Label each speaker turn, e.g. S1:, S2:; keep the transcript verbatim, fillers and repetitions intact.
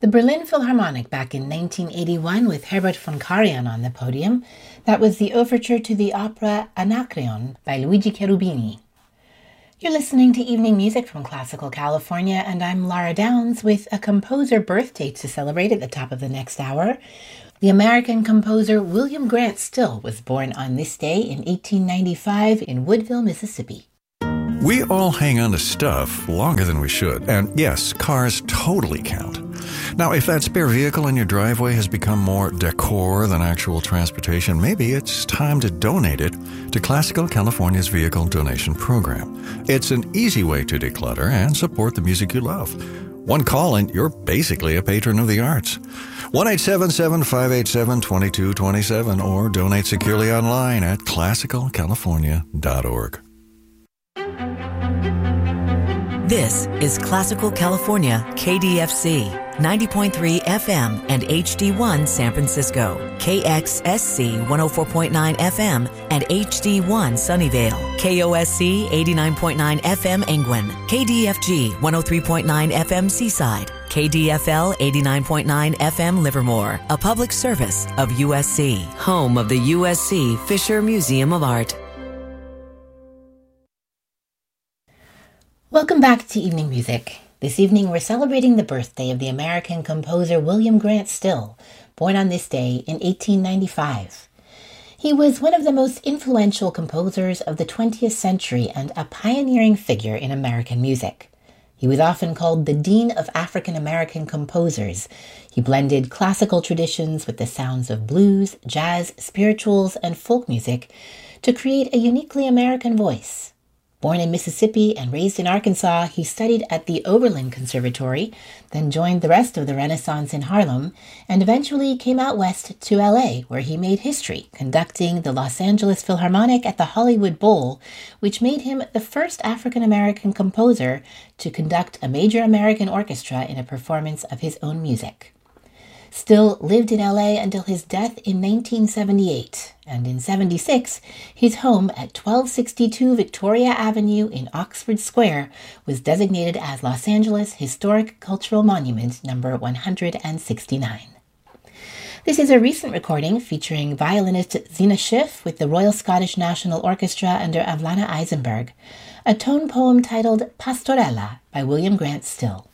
S1: The Berlin Philharmonic back in nineteen eighty-one with Herbert von Karajan on the podium. That was the overture to the opera Anacreon by Luigi Cherubini. You're listening to Evening Music from Classical California, and I'm Lara Downs with a composer birthday to celebrate at the top of the next hour. The American composer William Grant Still was born on this day in eighteen ninety-five in Woodville, Mississippi.
S2: We all hang on to stuff longer than we should, and yes, cars totally count. Now, if that spare vehicle in your driveway has become more decor than actual transportation, maybe it's time to donate it to Classical California's Vehicle Donation Program. It's an easy way to declutter and support the music you love. One call and you're basically a patron of the arts. one eight seven seven, five eight seven, two two two seven or donate securely online at classical california dot org.
S3: This is Classical California, K D F C, ninety point three F M and H D one San Francisco, K X S C one oh four point nine F M and H D one Sunnyvale, K O S C eighty-nine point nine F M Engwin, K D F G one oh three point nine F M Seaside, K D F L eighty-nine point nine F M Livermore, a public service of U S C, home of the U S C Fisher Museum of Art.
S1: Welcome back to Evening Music. This evening we're celebrating the birthday of the American composer William Grant Still, born on this day in eighteen ninety-five. He was one of the most influential composers of the twentieth century and a pioneering figure in American music. He was often called the Dean of African American Composers. He blended classical traditions with the sounds of blues, jazz, spirituals, and folk music to create a uniquely American voice. Born in Mississippi and raised in Arkansas, he studied at the Oberlin Conservatory, then joined the rest of the Renaissance in Harlem, and eventually came out west to L A, where he made history, conducting the Los Angeles Philharmonic at the Hollywood Bowl, which made him the first African-American composer to conduct a major American orchestra in a performance of his own music. Still lived in L A until his death in nineteen seventy-eight, and in seventy-six, his home at twelve sixty-two Victoria Avenue in Oxford Square was designated as Los Angeles Historic Cultural Monument number one hundred sixty-nine. This is a recent recording featuring violinist Zina Schiff with the Royal Scottish National Orchestra under Avlana Eisenberg, a tone poem titled Pastorella by William Grant Still.